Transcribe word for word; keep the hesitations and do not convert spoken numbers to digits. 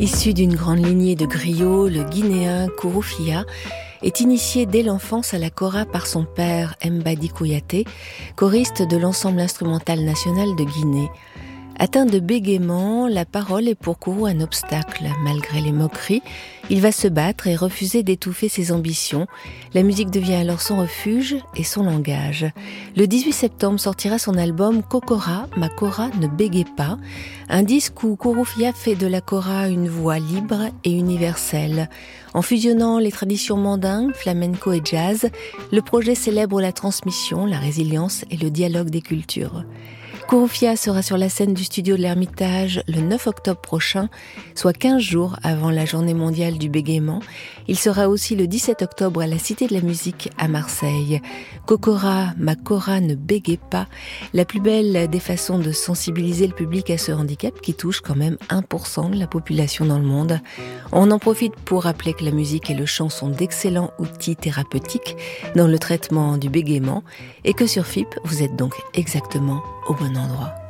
Issu d'une grande lignée de griots, le Guinéen Kouroufia est initié dès l'enfance à la kora par son père Mbadi Kouyaté, choriste de l'ensemble instrumental national de Guinée. Atteint de bégaiement, la parole est pour Kourou un obstacle. Malgré les moqueries, il va se battre et refuser d'étouffer ses ambitions. La musique devient alors son refuge et son langage. Le dix-huit septembre sortira son album Kokora, ma kora ne bégaie pas, un disque où Kouroufia fait de la kora une voix libre et universelle. En fusionnant les traditions mandingues, flamenco et jazz, le projet célèbre la transmission, la résilience et le dialogue des cultures. Kouroufia sera sur la scène du studio de l'Ermitage le neuf octobre prochain, soit quinze jours avant la journée mondiale du bégaiement. Il sera aussi le dix-sept octobre à la Cité de la Musique à Marseille. Kokora, ma kora ne bégaie pas, la plus belle des façons de sensibiliser le public à ce handicap qui touche quand même un pour cent de la population dans le monde. On en profite pour rappeler que la musique et le chant sont d'excellents outils thérapeutiques dans le traitement du bégaiement et que sur F I P, vous êtes donc exactement au bon endroit.